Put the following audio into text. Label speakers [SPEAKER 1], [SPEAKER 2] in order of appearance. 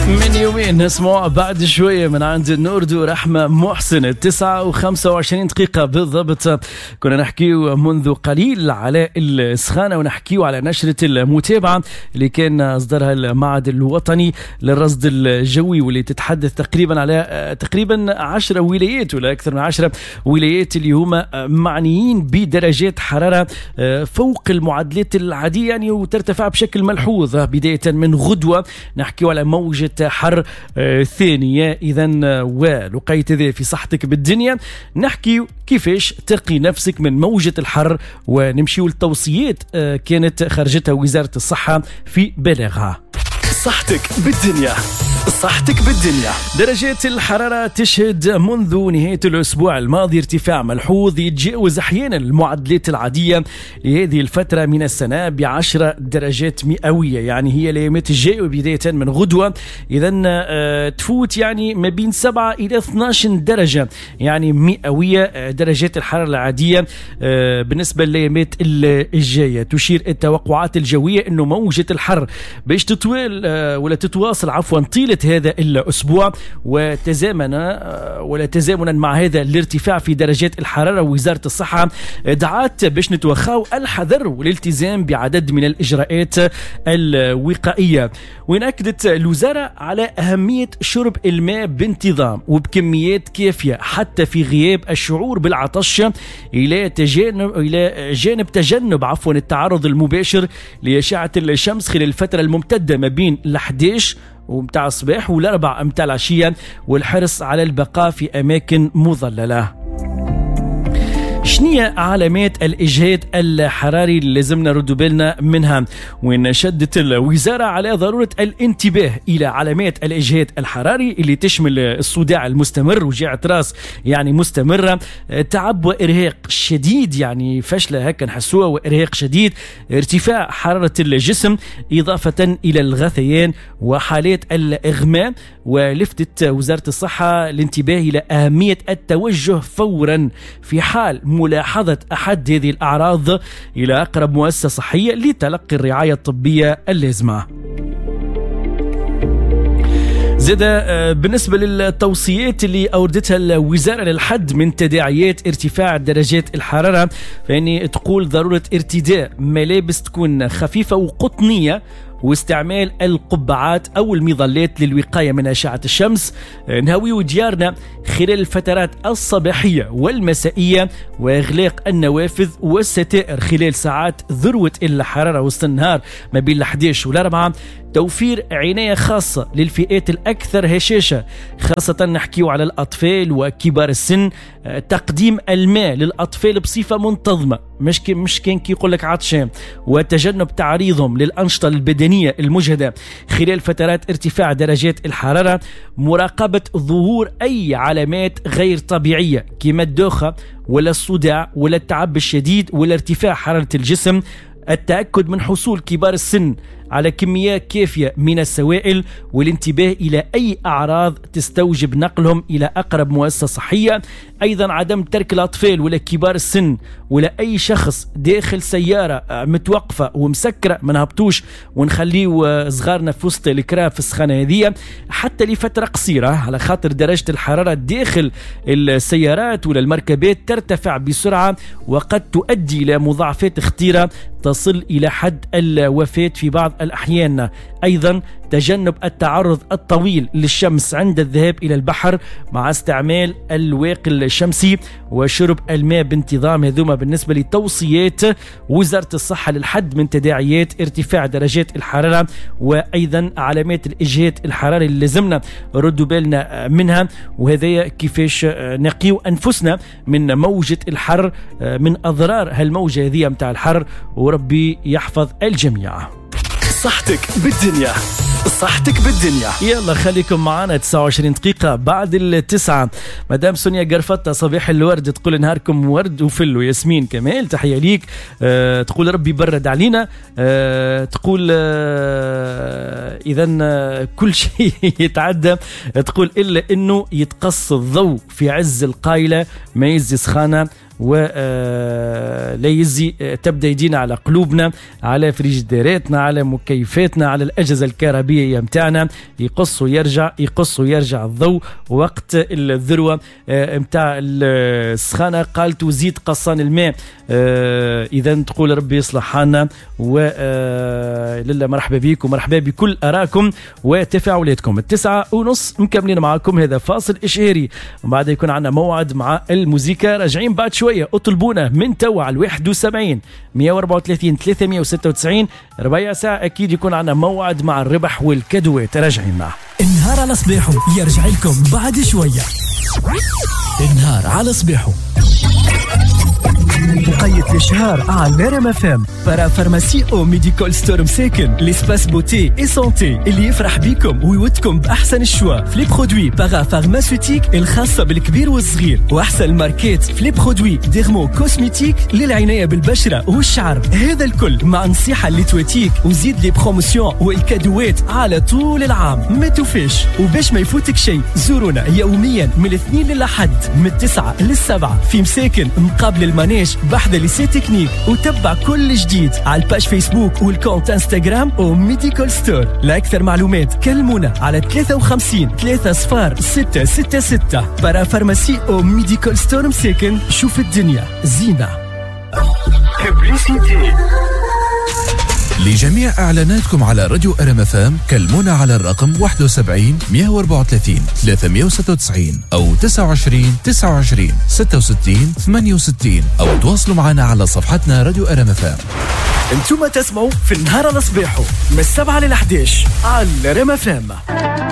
[SPEAKER 1] من يومين نسمع بعد شوية من عند نوردو رحمة محسن 9:25 دقيقة بالضبط. كنا نحكي منذ قليل على السخانة ونحكي على نشرة المتابعة اللي كان أصدرها المعهد الوطني للرصد الجوي، واللي تتحدث تقريبا على تقريبا 10 ولايات ولا أكثر من 10 ولايات اللي هم معنيين بدرجات حرارة فوق المعدلات العادية يعني، وترتفع بشكل ملحوظ بداية من غدوة. نحكي على موجة حر ثانية. إذا ولقيت ذا في صحتك بالدنيا نحكي كيفاش تقي نفسك من موجة الحر، ونمشي للتوصيات كانت خرجتها وزارة الصحة في بلاغها.
[SPEAKER 2] صحتك بالدنيا، صحتك بالدنيا.
[SPEAKER 1] درجات الحرارة تشهد منذ نهاية الأسبوع الماضي ارتفاع ملحوظ يتجاوز أحيانا المعدلات العادية لهذه الفترة من السنة ب10 درجات مئوية، يعني هي الأيامات الجاية بداية من غدوة. إذن تفوت يعني ما بين 7 إلى 12 درجة يعني مئوية درجات الحرارة العادية بالنسبة للأيامات الجاية. تشير التوقعات الجوية أنه موجة الحر باش تتواصل طيلة هذا الأسبوع، تزامنا مع هذا الارتفاع في درجات الحرارة. وزارة الصحة دعات باش نتوخاو الحذر والالتزام بعدد من الإجراءات الوقائية. وأكدت الوزارة على أهمية شرب الماء بانتظام وبكميات كافية حتى في غياب الشعور بالعطش، إلى جانب تجنب التعرض المباشر لأشعة الشمس خلال الفترة الممتدة ما بين 11 ومتاع الصباح والأربع متاع العشية، والحرص على البقاء في أماكن مظللة. شنية علامات الإجهاد الحراري اللي لازمنا نردوا بالنا منها؟ وإن شدت الوزارة على ضرورة الانتباه إلى علامات الإجهاد الحراري اللي تشمل الصداع المستمر، وجيعة راس يعني مستمرة، تعب وإرهاق شديد يعني فشلة هكا نحسوها وإرهاق شديد، ارتفاع حرارة الجسم إضافة إلى الغثيان وحالات الإغماء. ولفتت وزارة الصحة الانتباه إلى أهمية التوجه فورا في حال ملاحظة أحد هذه الأعراض إلى أقرب مؤسسة صحية لتلقي الرعاية الطبية اللازمة. زاد بالنسبة للتوصيات اللي أوردتها الوزارة للحد من تداعيات ارتفاع درجات الحرارة، فإني تقول ضرورة ارتداء ملابس تكون خفيفة وقطنية، واستعمال القبعات أو المظلات للوقاية من أشعة الشمس، نهوي ديارنا خلال الفترات الصباحية والمسائية، وإغلاق النوافذ والستائر خلال ساعات ذروة الحرارة وسط النهار ما بين 11 و4. توفير عناية خاصة للفئات الأكثر هشاشة، خاصة نحكيو على الأطفال وكبار السن. تقديم الماء للأطفال بصفة منتظمة، مش كان كي يقول لك عطشان، وتجنب تعريضهم للأنشطة البدنية المجهدة خلال فترات ارتفاع درجات الحرارة. مراقبة ظهور أي علامات غير طبيعية كما الدوخة ولا الصداع ولا التعب الشديد ولا ارتفاع حرارة الجسم. التأكد من حصول كبار السن على كميات كافية من السوائل، والانتباه إلى أي أعراض تستوجب نقلهم إلى أقرب مؤسسة صحية. أيضا عدم ترك الأطفال ولا كبار السن ولا أي شخص داخل سيارة متوقفة ومسكرة ما نهبطوش ونخليه صغارنا في وسط الكرا في السخانة هذه حتى لفترة قصيرة، على خاطر درجة الحرارة داخل السيارات ولا المركبات ترتفع بسرعة وقد تؤدي إلى مضاعفات خطيرة تصل إلى حد الوفاة في بعض الأحيان. أيضا تجنب التعرض الطويل للشمس عند الذهاب إلى البحر مع استعمال الواقي الشمسي وشرب الماء بانتظام. هذوما بالنسبة لتوصيات وزارة الصحة للحد من تداعيات ارتفاع درجات الحرارة، وأيضا علامات الإجهاد الحراري اللي لازمنا ردوا بالنا منها، وهذا كيفاش نقيو أنفسنا من موجة الحر، من أضرار هالموجة هذه متاع الحر، وربي يحفظ الجميع.
[SPEAKER 2] صحتك بالدنيا، صحتك بالدنيا.
[SPEAKER 1] يلا خليكم معنا 29 دقيقة بعد 9. مدام سونيا قرفتة صباح الورد، تقول نهاركم ورد وفل. وياسمين كمال تحية ليك، تقول ربي برد علينا، تقول إذن كل شيء يتعدى، تقول إلا إنه يتقص الضوء في عز القايلة ما يزي سخانة ولا يزي تبدا يدينا على قلوبنا، على فريجديراتنا، على مكيفاتنا، على الاجهزه الكهربائيه متاعنا. يقص ويرجع الضوء وقت الذروه متاع السخانه. قالت وزيد قصان الماء. اذا تقول ربي يصلح حالنا. ولله مرحبا بكم ومرحبا بكل اراءكم وتفاعلاتكم. 9:30 مكملين معكم، هذا فاصل اشهاري وبعد يكون عندنا موعد مع الموسيقى. راجعين بعد شويه، اطلبونا من توا على 71 134 396 ربع ساعه. اكيد يكون عندنا موعد مع الربح والكادوات. راجعين معه.
[SPEAKER 3] النهار على صباحه يرجع لكم بعد شويه. النهار على صباحه مقيد الشهر على ريم اف ام. برا فارماسي او ميديكال ستور مساكن، ليسباس بوتي اي سونتي اللي يفرح بيكم ويودكم باحسن الشوا في لي برودوي بارا فارماسيوتيك الخاصه بالكبير والصغير، واحسن الماركات في لي برودوي ديرمو كوسميتيك للعنايه بالبشره والشعر. هذا الكل مع نصيحه اللي تواتيك وزيد لي بروموسيون والكادوات على طول العام. ما توفيش وباش ما يفوتك شيء، زورونا يوميا من الاثنين للأحد من 9 ل7 في مساكن مقابل المانيج بحذا ليسي تكنيك. وتبع كل جديد على الباج فيسبوك والكونت انستغرام او ميديكال ستور. لاكثر معلومات كلمونا على 53 30 666. برا فارماسي او ميديكال ستور مساكن. شوف الدنيا زينة.
[SPEAKER 4] لجميع إعلاناتكم على راديو ارم اف ام كلمونا على الرقم 71 134 396 أو 29 29 66 68 أو تواصلوا معنا على صفحتنا راديو ارم اف ام.
[SPEAKER 3] انتم تسمعوا في النهار على صباحه من 7 ل 11 على ريم اف ام.